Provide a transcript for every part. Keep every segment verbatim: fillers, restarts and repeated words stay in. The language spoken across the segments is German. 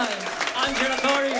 Mal, Angela Corey.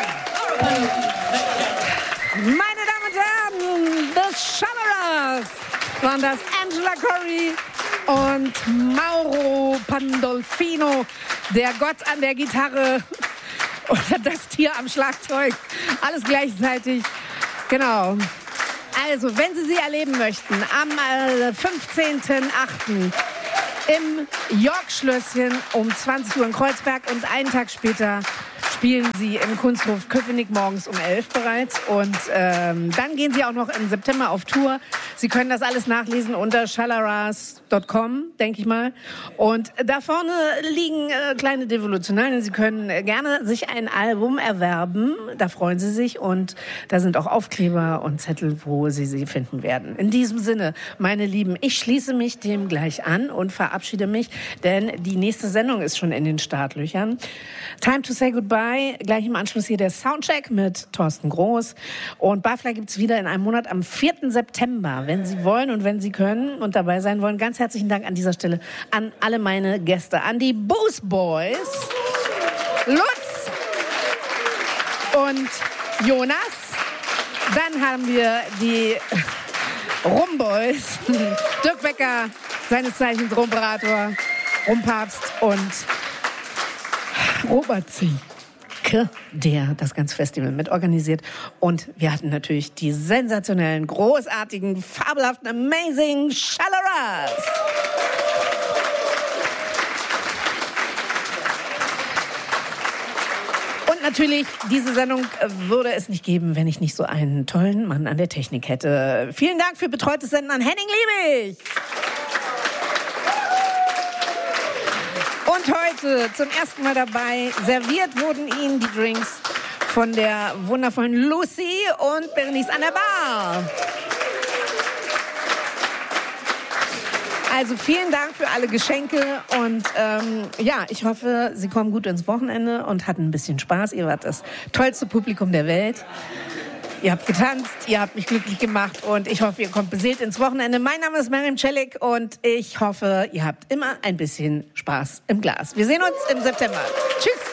Meine Damen und Herren, The Shalloras waren das, Angela Corey und Mauro Pandolfino, der Gott an der Gitarre oder das Tier am Schlagzeug. Alles gleichzeitig. Genau. Also, wenn Sie sie erleben möchten, am äh, fünfzehnten achten im York-Schlösschen um zwanzig Uhr in Kreuzberg und einen Tag später spielen sie im Kunsthof Köpenick morgens um elf bereits. Und ähm, dann gehen sie auch noch im September auf Tour. Sie können das alles nachlesen unter shalaras punkt com, denke ich mal. Und da vorne liegen äh, kleine Devolutionalien. Sie können äh, gerne sich ein Album erwerben. Da freuen sie sich. Und da sind auch Aufkleber und Zettel, wo sie sie finden werden. In diesem Sinne, meine Lieben, ich schließe mich dem gleich an und verabschiede mich, denn die nächste Sendung ist schon in den Startlöchern. Time to say goodbye. Gleich im Anschluss hier der Soundcheck mit Thorsten Groß. Und Barfly gibt's wieder in einem Monat am vierten September. Wenn Sie wollen und wenn Sie können und dabei sein wollen, ganz herzlichen Dank an dieser Stelle an alle meine Gäste. An die Booze Boys, Lutz und Jonas. Dann haben wir die Rumboys, Dirk Becker, seines Zeichens Rumparator, Rumpapst und Robert Zieke, der das ganze Festival mitorganisiert. Und wir hatten natürlich die sensationellen, großartigen, fabelhaften, amazing Shalloras. Und natürlich, diese Sendung würde es nicht geben, wenn ich nicht so einen tollen Mann an der Technik hätte. Vielen Dank für betreutes Senden an Henning Liebig. Und heute zum ersten Mal dabei, serviert wurden Ihnen die Drinks von der wundervollen Lucy und Berenice an der Bar. Also vielen Dank für alle Geschenke und ähm, ja, ich hoffe, Sie kommen gut ins Wochenende und hatten ein bisschen Spaß. Ihr wart das tollste Publikum der Welt. Ihr habt getanzt, ihr habt mich glücklich gemacht und ich hoffe, ihr kommt beseelt ins Wochenende. Mein Name ist Miriam Celik und ich hoffe, ihr habt immer ein bisschen Spaß im Glas. Wir sehen uns im September. Tschüss!